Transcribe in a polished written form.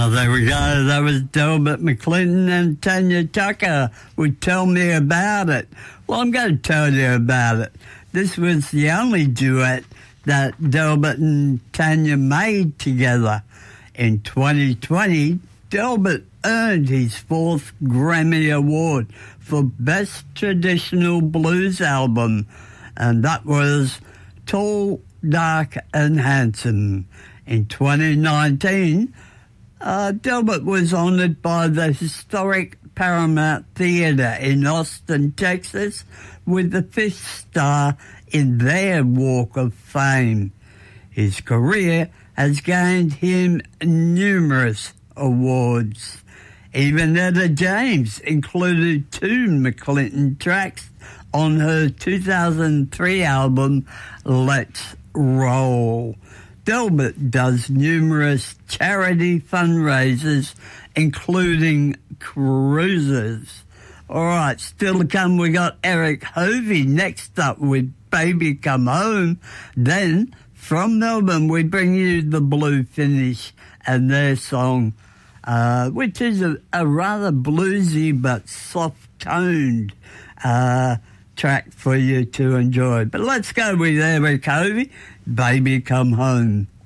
There we go. That was Delbert McClinton and Tanya Tucker would tell me about it. Well, I'm going to tell you about it. This was the only duet that Delbert and Tanya made together. In 2020, Delbert earned his 4th Grammy Award for Best Traditional Blues Album, and that was Tall, Dark and Handsome. In 2019, Delbert was honoured by the historic Paramount Theatre in Austin, Texas, with the 5th star in their Walk of Fame. His career has gained him numerous awards. Even Etta James included 2 McClinton tracks on her 2003 album, Let's Roll. Delbert does numerous charity fundraisers, including cruises. All right, still to come, we got Eric Hovey next up with Baby Come Home. Then, from Melbourne, we bring you the Blue Finish and their song, which is a rather bluesy but soft-toned track for you to enjoy. But let's go with Eric Hovey, Baby Come Home.